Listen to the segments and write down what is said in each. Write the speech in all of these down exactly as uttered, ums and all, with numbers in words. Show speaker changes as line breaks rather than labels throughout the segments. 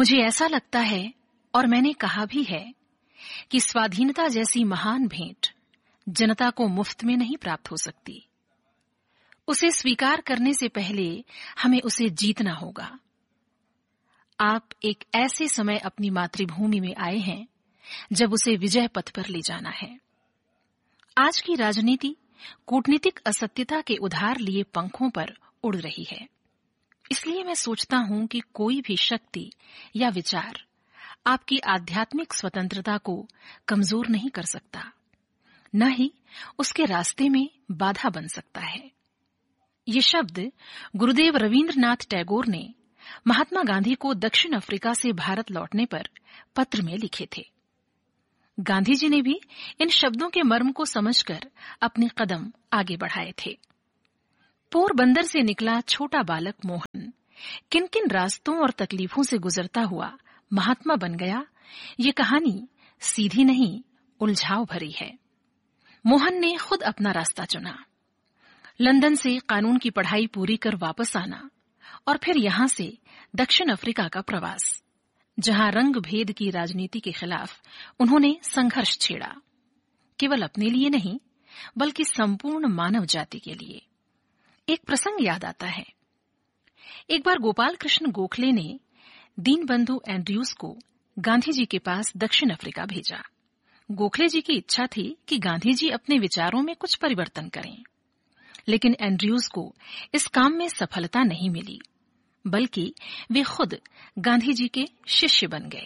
मुझे ऐसा लगता है, और मैंने कहा भी है, कि स्वाधीनता जैसी महान भेंट जनता को मुफ्त में नहीं प्राप्त हो सकती। उसे स्वीकार करने से पहले हमें उसे जीतना होगा। आप एक ऐसे समय अपनी मातृभूमि में आए हैं जब उसे विजय पथ पर ले जाना है। आज की राजनीति कूटनीतिक असत्यता के उधार लिए पंखों पर उड़ रही है। इसलिए मैं सोचता हूं कि कोई भी शक्ति या विचार आपकी आध्यात्मिक स्वतंत्रता को कमजोर नहीं कर सकता, न ही उसके रास्ते में बाधा बन सकता है। ये शब्द गुरुदेव रवींद्रनाथ टैगोर ने महात्मा गांधी को दक्षिण अफ्रीका से भारत लौटने पर पत्र में लिखे थे। गांधी जी ने भी इन शब्दों के मर्म को समझकर अपने कदम आगे बढ़ाए थे। पोरबंदर से निकला छोटा बालक मोहन किन किन रास्तों और तकलीफों से गुजरता हुआ महात्मा बन गया, ये कहानी सीधी नहीं, उलझाव भरी है। मोहन ने खुद अपना रास्ता चुना। लंदन से कानून की पढ़ाई पूरी कर वापस आना और फिर यहां से दक्षिण अफ्रीका का प्रवास, जहां रंग भेद की राजनीति के खिलाफ उन्होंने संघर्ष छेड़ा, केवल अपने लिए नहीं बल्कि संपूर्ण मानव जाति के लिए। एक प्रसंग याद आता है। एक बार गोपाल कृष्ण गोखले ने दीनबंधु एंड्रयूज को गांधी जी के पास दक्षिण अफ्रीका भेजा। गोखले जी की इच्छा थी कि गांधी जी अपने विचारों में कुछ परिवर्तन करें, लेकिन एंड्रयूज को इस काम में सफलता नहीं मिली, बल्कि वे खुद गांधी जी के शिष्य बन गए।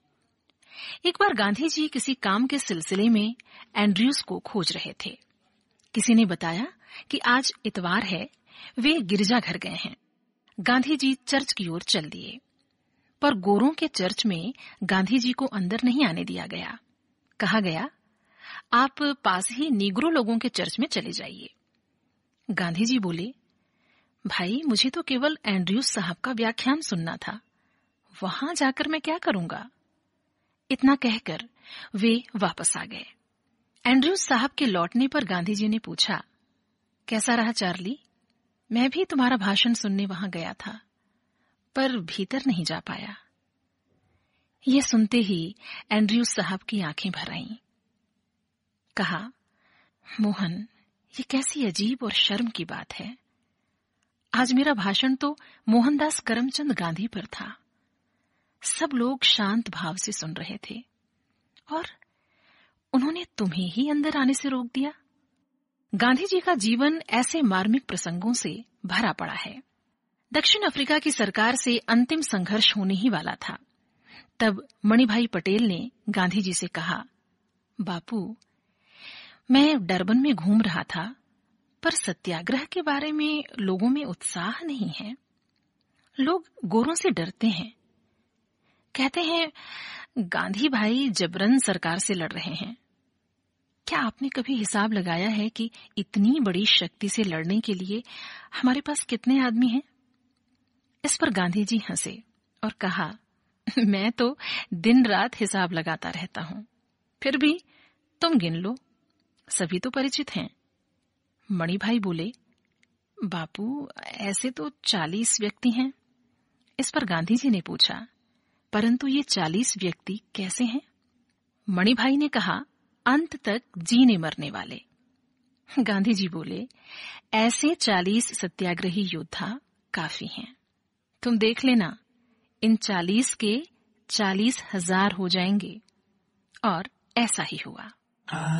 एक बार गांधी जी किसी काम के सिलसिले में एंड्रयूज को खोज रहे थे। किसी ने बताया कि आज इतवार है, वे गिरजाघर गए हैं। गांधी जी चर्च की ओर चल दिए, पर गोरों के चर्च में गांधी जी को अंदर नहीं आने दिया गया। कहा गया, आप पास ही नीग्रो लोगों के चर्च में चले जाइए। गांधी जी बोले, भाई मुझे तो केवल एंड्रयूज साहब का व्याख्यान सुनना था, वहां जाकर मैं क्या करूंगा। इतना कहकर वे वापस आ गए। एंड्रयूज साहब के लौटने पर गांधी जी ने पूछा, कैसा रहा चार्ली? मैं भी तुम्हारा भाषण सुनने वहां गया था, पर भीतर नहीं जा पाया। ये सुनते ही एंड्रयूज साहब की आंखें भर आईं। कहा, मोहन, ये कैसी अजीब और शर्म की बात है। आज मेरा भाषण तो मोहनदास करमचंद गांधी पर था। सब लोग शांत भाव से सुन रहे थे और उन्होंने तुम्हें ही अंदर आने से रोक दिया। गांधी जी का जीवन ऐसे मार्मिक प्रसंगों से भरा पड़ा है। दक्षिण अफ्रीका की सरकार से अंतिम संघर्ष होने ही वाला था। तब मणिभाई पटेल ने गांधी जी से कहा, बापू, मैं डरबन में घूम रहा था, पर सत्याग्रह के बारे में लोगों में उत्साह नहीं है। लोग गोरों से डरते हैं, कहते हैं गांधी भाई जबरन सरकार से लड़ रहे हैं। क्या आपने कभी हिसाब लगाया है कि इतनी बड़ी शक्ति से लड़ने के लिए हमारे पास कितने आदमी हैं? इस पर गांधी जी हंसे और कहा, मैं तो दिन रात हिसाब लगाता रहता हूं, फिर भी तुम गिन लो, सभी तो परिचित हैं। मणिभाई बोले, बापू, ऐसे तो चालीस व्यक्ति हैं। इस पर गांधी जी ने पूछा, परंतु ये चालीस व्यक्ति कैसे हैं? मणिभाई ने कहा, अंत तक जीने मरने वाले। गांधी जी बोले, ऐसे चालीस सत्याग्रही योद्धा काफी हैं। तुम देख लेना, इन चालीस के चालीस हजार हो जाएंगे। और ऐसा ही हुआ।